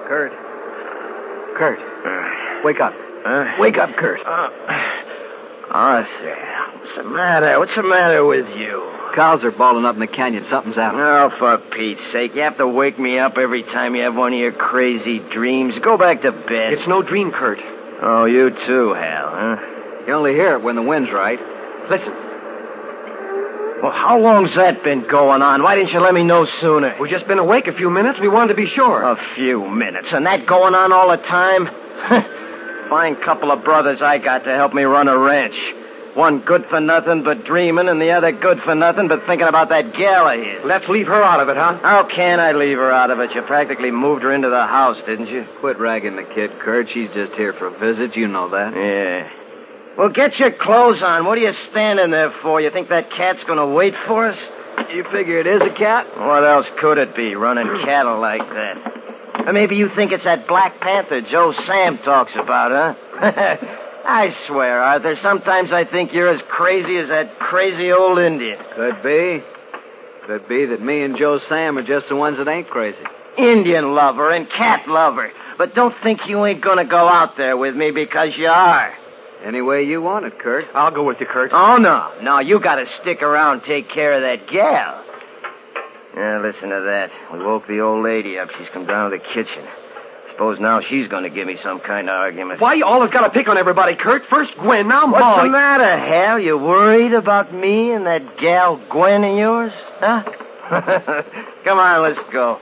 Kurt. Kurt. Wake up. Wake up, Kurt. Arthur, what's the matter? What's the matter with you? Cows are balling up in the canyon. Something's out. Oh, for Pete's sake. You have to wake me up every time you have one of your crazy dreams. Go back to bed. It's no dream, Kurt. Oh, you too, Hal, huh? You only hear it when the wind's right. Listen. Well, how long's that been going on? Why didn't you let me know sooner? We've just been awake a few minutes. We wanted to be sure. A few minutes. And that going on all the time? Fine couple of brothers I got to help me run a ranch. One good for nothing but dreaming, and the other good for nothing but thinking about that gal of his. Let's leave her out of it, huh? How can I leave her out of it? You practically moved her into the house, didn't you? Quit ragging the kid, Kurt. She's just here for a visit. You know that. Yeah. Well, get your clothes on. What are you standing there for? You think that cat's going to wait for us? You figure it is a cat? What else could it be, running cattle like that? Or maybe you think it's that Black Panther Joe Sam talks about, huh? I swear, Arthur, sometimes I think you're as crazy as that crazy old Indian. Could be. Could be that me and Joe Sam are just the ones that ain't crazy. Indian lover and cat lover. But don't think you ain't going to go out there with me because you are. Any way you want it, Kurt. I'll go with you, Kurt. Oh, no. No, you got to stick around and take care of that gal. Yeah, listen to that. We woke the old lady up. She's come down to the kitchen. Suppose now she's going to give me some kind of argument. Why you always got to pick on everybody, Kurt? First Gwen, now Molly. What's the matter, Hal? You worried about me and that gal Gwen of yours? Huh? Come on, let's go.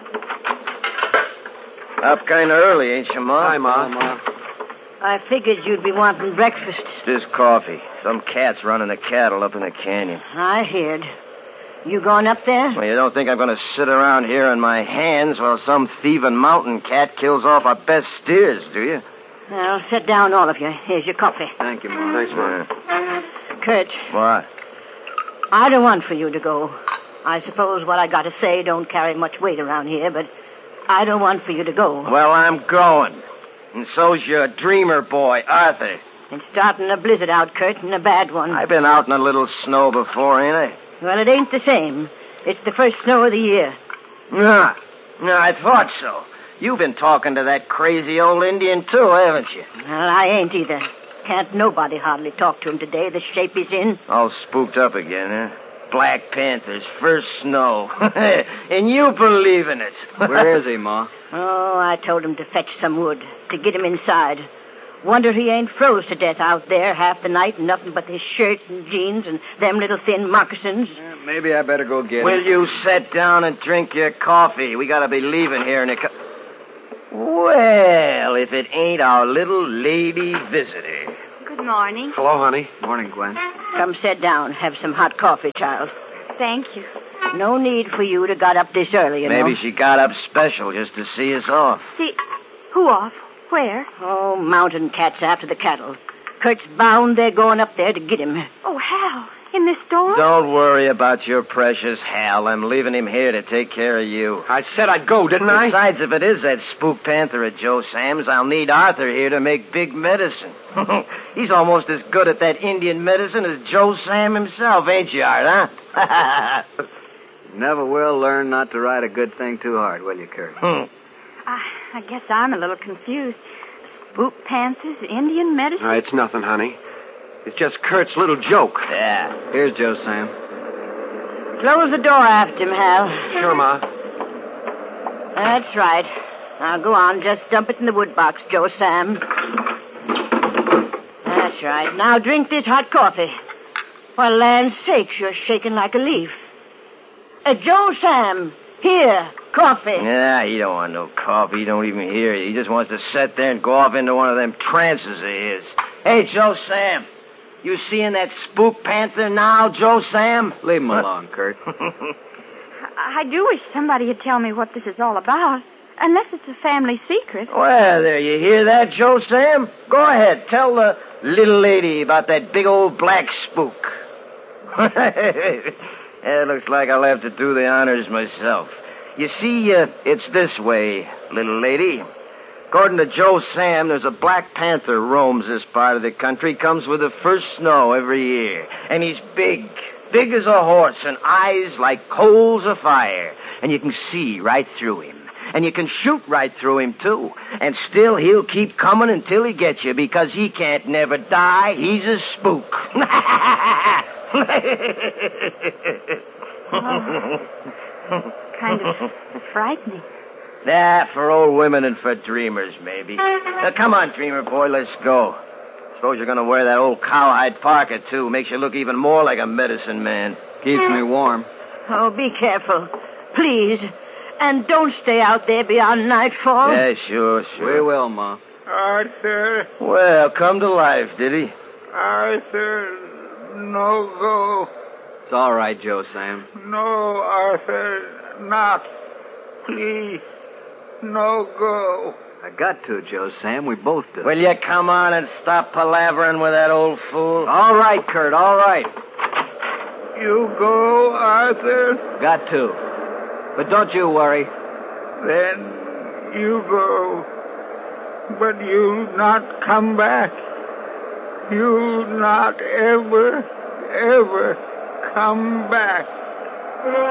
Up kind of early, ain't you, Ma? Hi, Ma. I figured you'd be wanting breakfast. Just coffee. Some cat's running the cattle up in the canyon. I heard. You going up there? Well, you don't think I'm going to sit around here on my hands while some thieving mountain cat kills off our best steers, do you? Well, sit down, all of you. Here's your coffee. Thank you, Ma. Thanks, Ma. Kurt. What? I don't want for you to go. I suppose what I got to say don't carry much weight around here, but I don't want for you to go. Well, I'm going. And so's your dreamer boy, Arthur. It's starting a blizzard out, Kurt, and a bad one. I've been out in a little snow before, ain't I? Well, it ain't the same. It's the first snow of the year. No, I thought so. You've been talking to that crazy old Indian, too, haven't you? Well, I ain't either. Can't nobody hardly talk to him today, the shape he's in. All spooked up again, huh? Black Panther's first snow. And you believe in it. Where is he, Ma? Oh, I told him to fetch some wood, to get him inside. Wonder he ain't froze to death out there half the night and nothing but his shirt and jeans and them little thin moccasins. Maybe I better go get Will him. you sit down and drink your coffee? We gotta be leaving here in a Well, if it ain't our little lady visitor. Good morning. Hello, honey. Morning, Gwen. Come sit down. Have some hot coffee, child. Thank you. No need for you to got up this early, you know. Maybe she got up special just to see us off. See, who off? Where? Oh, mountain cats after the cattle. Kurt's bound they're going up there to get him. Oh, Hal, in this storm? Don't worry about your precious Hal. I'm leaving him here to take care of you. I said I'd go, didn't I? Besides, if it is that spook panther of Joe Sam's, I'll need Arthur here to make big medicine. He's almost as good at that Indian medicine as Joe Sam himself, ain't you, Art, huh? Never will learn not to ride a good thing too hard, will you, Kurt? I guess I'm a little confused. Spook panthers, Indian medicine? It's nothing, honey. It's just Kurt's little joke. Yeah. Here's Joe Sam. Close the door after him, Hal. Sure, Ma. That's right. Now, go on. Just dump it in the wood box, Joe Sam. That's right. Now, drink this hot coffee. For land's sakes, you're shaking like a leaf. Joe Sam, here, coffee. Yeah, he don't want no coffee. He don't even hear you. He just wants to sit there and go off into one of them trances of his. Hey, Joe Sam, you seeing that spook panther now, Joe Sam? Leave him alone, Kurt. I do wish somebody would tell me what this is all about. Unless it's a family secret. Well, there, you hear that, Joe Sam? Go ahead, tell the little lady about that big old black spook. It looks like I'll have to do the honors myself. You see, it's this way, little lady. According to Joe Sam, there's a black panther roams this part of the country, comes with the first snow every year. And he's big as a horse, and eyes like coals of fire. And you can see right through him. And you can shoot right through him, too. And still he'll keep coming until he gets you, because he can't never die. He's a spook. Kind of frightening. For old women and for dreamers, maybe. Now, come on, dreamer boy, let's go. Suppose you're going to wear that old cowhide parka, too. Makes you look even more like a medicine man. Keeps me warm. Oh, be careful. Please. And don't stay out there beyond nightfall. Yeah, sure. We will, Ma. Arthur, Well, come to life, did he? Arthur, no go. It's all right, Joe Sam. No, Arthur, not. Please, no go. I got to, Joe Sam. We both do. Will you come on and stop palavering with that old fool? All right, Kurt, all right. You go, Arthur, Got to. But don't you worry. then you go. But you not come back. You not ever come back.